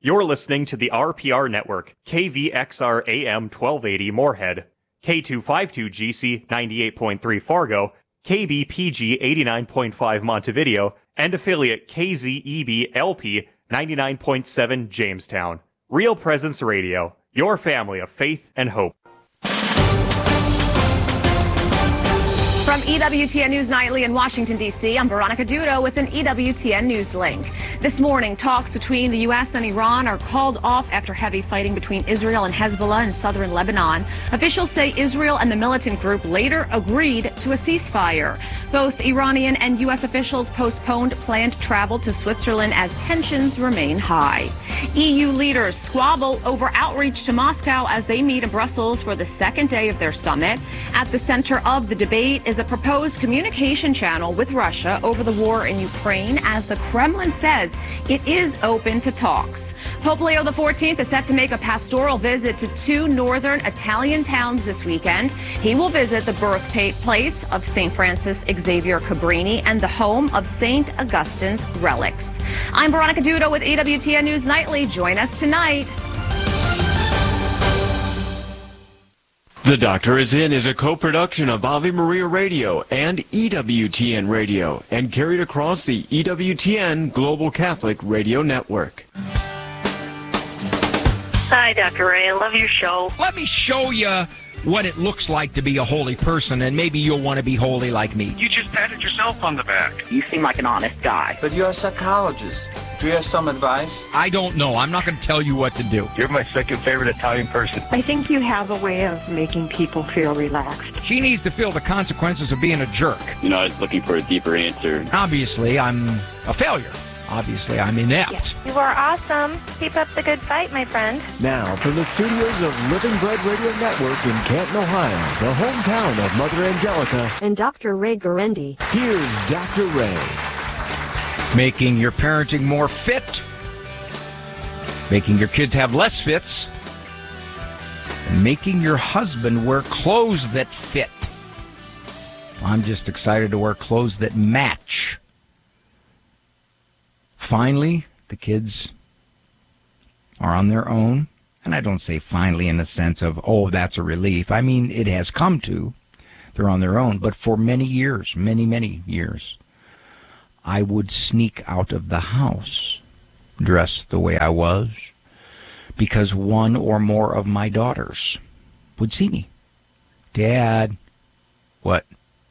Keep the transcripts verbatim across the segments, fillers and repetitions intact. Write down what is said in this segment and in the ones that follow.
You're listening to the R P R Network, K V X R A M twelve eighty Moorhead, K two fifty-two G C ninety-eight point three Fargo, K B P G eighty-nine point five Montevideo, and affiliate K Z E B L P ninety-nine point seven Jamestown. Real Presence Radio, your family of faith and hope. From E W T N News Nightly in Washington, D C, I'm Veronica Dudo with an E W T N News link. This morning, talks between the U S and Iran are called off after heavy fighting between Israel and Hezbollah in southern Lebanon. Officials say Israel and the militant group later agreed to a ceasefire. Both Iranian and U S officials postponed planned travel to Switzerland as tensions remain high. E U leaders squabble over outreach to Moscow as they meet in Brussels for the second day of their summit. At the center of the debate is a proposed communication channel with Russia over the war in Ukraine, as the Kremlin says it is open to talks. Pope Leo the fourteenth is set to make a pastoral visit to two northern Italian towns this weekend. He will visit the birthplace of Saint Francis Xavier Cabrini and the home of Saint Augustine's relics. I'm Veronica Dudo with E W T N News Nightly. Join us tonight. The Doctor Is In is a co-production of Ave Maria Radio and E W T N Radio and carried across the E W T N Global Catholic Radio Network. Hi, Doctor Ray. I love your show. Let me show you what it looks like to be a holy person, and maybe you'll want to be holy like me. You just patted yourself on the back. You seem like an honest guy. But you're a psychologist. Do you have some advice? I don't know. I'm not going to tell you what to do. You're my second favorite Italian person. I think you have a way of making people feel relaxed. She needs to feel the consequences of being a jerk. You know, I was looking for a deeper answer. Obviously, I'm a failure. Obviously, I'm inept. You are awesome. Keep up the good fight, my friend. Now, from the studios of Living Bread Radio Network in Canton, Ohio, the hometown of Mother Angelica, and Doctor Ray Guarendi, here's Doctor Ray. Making your parenting more fit, making your kids have less fits, and making your husband wear clothes that fit. I'm just excited to wear clothes that match. Finally, the kids are on their own. And I don't say finally in the sense of, oh, that's a relief. I mean, it has come to. They're on their own. But for many years, many, many years, I would sneak out of the house, dressed the way I was, because one or more of my daughters would see me. Dad. What?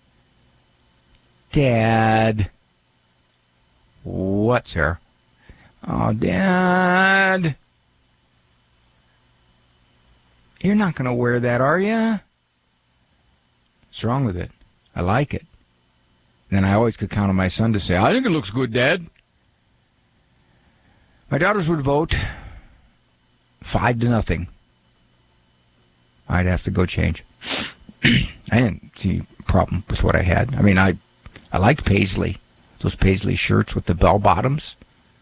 Dad. What, sir? Oh, Dad. You're not going to wear that, are you? What's wrong with it? I like it. Then I always could count on my son to say, I think it looks good, Dad. My daughters would vote five to nothing. I'd have to go change. I didn't see a problem with what I had. I mean, I, I liked Paisley. Those Paisley shirts with the bell bottoms.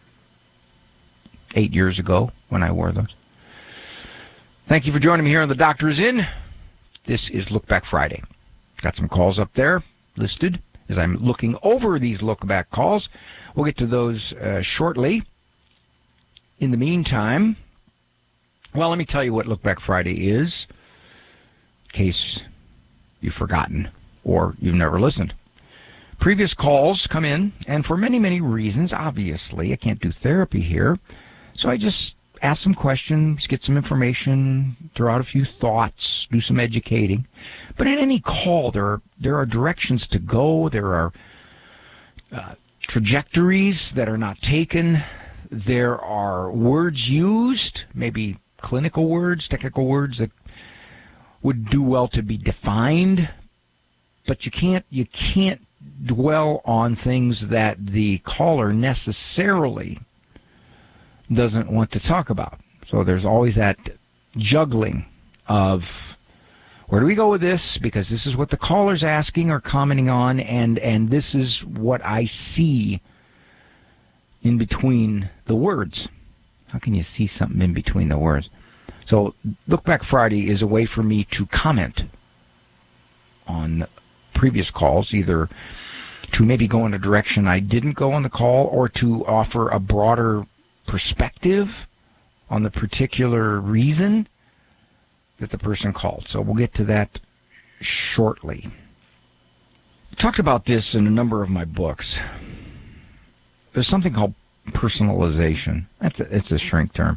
Eight years ago when I wore those. Thank you for joining me here on The Doctor Is In. This is Look Back Friday. Got some calls up there listed as I'm looking over these look back calls. We'll get to those uh, shortly. In the meantime, well, let me tell you what Look Back Friday is, in case you've forgotten or you've never listened. Previous calls come in, and for many, many reasons, obviously, I can't do therapy here, so I just ask some questions, get some information, throw out a few thoughts, do some educating. But in any call, there are, there are directions to go. There are uh, trajectories that are not taken. There are words used, maybe clinical words, technical words that would do well to be defined. But you can't you can't dwell on things that the caller necessarily doesn't want to talk about. So there's always that juggling of where do we go with this, because this is what the caller's asking or commenting on, and, and this is what I see in between the words. How can you see something in between the words? So Look Back Friday is a way for me to comment on previous calls, either to maybe go in a direction I didn't go on the call or to offer a broader perspective on the particular reason that the person called. So we'll get to that shortly. I talked about this in a number of my books. There's something called personalization. That's a, it's a shrink term.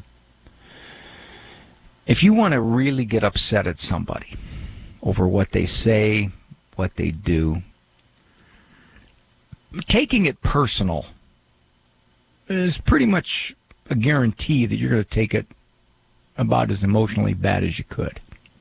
If you want to really get upset at somebody over what they say, what they do, taking it personal is pretty much a guarantee that you're going to take it about as emotionally bad as you could.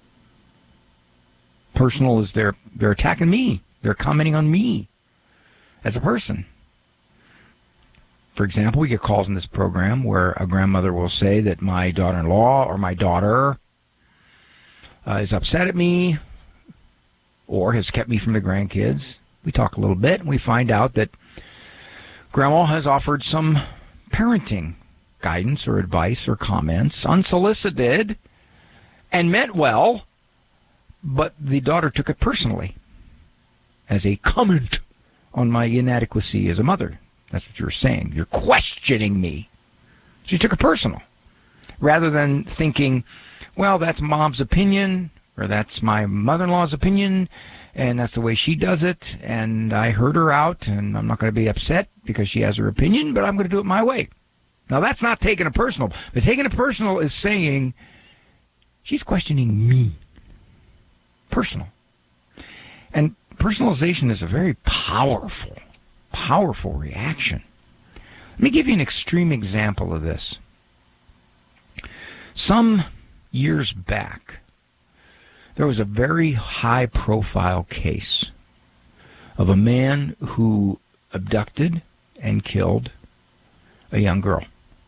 Personal is they're, they're attacking me. They're commenting on me as a person. For example, we get calls in this program where a grandmother will say that my daughter-in-law or my daughter uh, is upset at me or has kept me from the grandkids. We talk a little bit and we find out that Grandma has offered some parenting guidance or advice or comments, unsolicited and meant well, but the daughter took it personally as a comment on my inadequacy as a mother. That's what you're saying. You're questioning me. She took it personal. Rather than thinking, well, that's Mom's opinion, or that's my mother-in-law's opinion, and that's the way she does it, and I heard her out, and I'm not going to be upset because she has her opinion, but I'm going to do it my way. Now, that's not taking it personal. But taking it personal is saying, she's questioning me. Personal. And personalization is a very powerful Powerful reaction. Let me give you an extreme example of this. Some years back, there was a very high-profile case of a man who abducted and killed a young girl.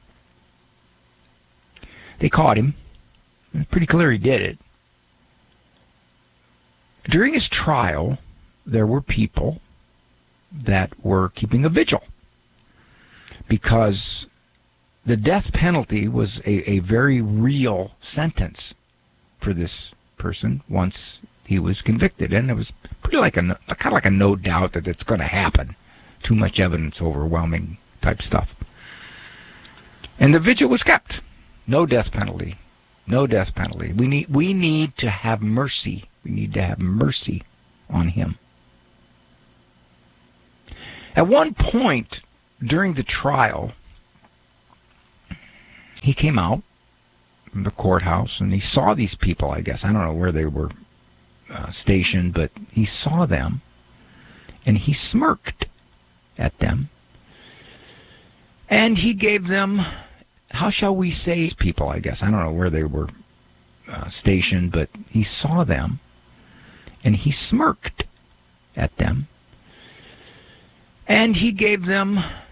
They caught him. It was pretty clear he did it. During his trial, there were people that were keeping a vigil because the death penalty was a, a very real sentence for this person once he was convicted, and it was pretty like a kind of like a no doubt that it's going to happen. Too much evidence, overwhelming type stuff. And the vigil was kept. No death penalty. No death penalty. We need we need to have mercy. We need to have mercy on him. At one point during the trial, he came out from the courthouse and he saw these people, I guess. I don't know where they were uh, stationed, but he saw them and he smirked at them. And he gave them, how shall we say, people, I guess. I don't know where they were uh, stationed, but he saw them and he smirked at them. And he gave them